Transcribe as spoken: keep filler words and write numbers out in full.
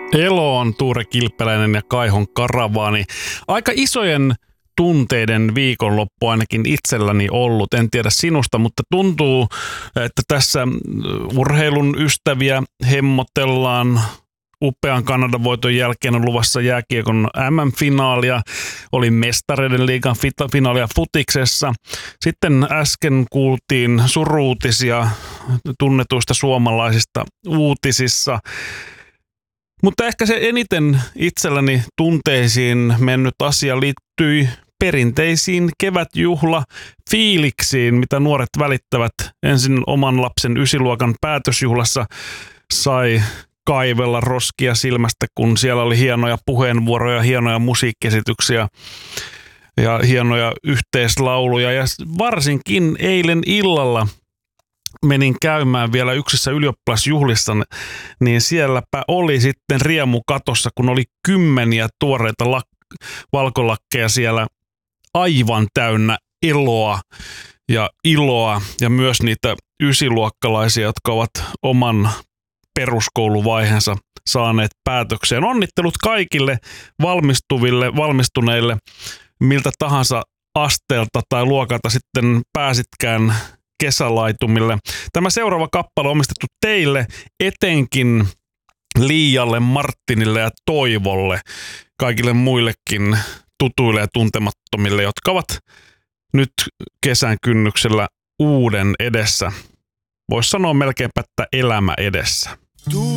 Elo on Tuure Kilpeläinen ja Kaihon Karavaani. Aika isojen tunteiden viikonloppu ainakin itselläni ollut. En tiedä sinusta, mutta tuntuu, että tässä urheilun ystäviä hemmotellaan. Upean Kanadan voiton jälkeen on luvassa jääkiekon M M-finaalia, oli Mestareiden liigan finaalia futiksessa. Sitten äsken kuultiin suruutisia tunnetuista suomalaisista uutisissa. Mutta ehkä se eniten itselläni tunteisiin mennyt asia liittyi perinteisiin kevätjuhla fiiliksiin, mitä nuoret välittävät. Ensin oman lapsen ysiluokan päätösjuhlassa sai kaivella roskia silmästä, kun siellä oli hienoja puheenvuoroja, hienoja musiikkiesityksiä ja hienoja yhteislauluja. Ja varsinkin eilen illalla menin käymään vielä yksissä ylioppilasjuhlissa, niin sielläpä oli sitten riemu katossa, kun oli kymmeniä tuoreita lak- valkolakkeja siellä aivan täynnä eloa ja iloa ja myös niitä ysiluokkalaisia, jotka ovat oman peruskouluvaiheensa saaneet päätökseen. Onnittelut kaikille valmistuville, valmistuneille, miltä tahansa asteelta tai luokalta sitten pääsitkään kesälaitumille. Tämä seuraava kappale on omistettu teille, etenkin Liialle, Martinille ja Toivolle, kaikille muillekin tutuille ja tuntemattomille, jotka ovat nyt kesän kynnyksellä uuden edessä. Voisi sanoa melkeinpä, että elämä edessä.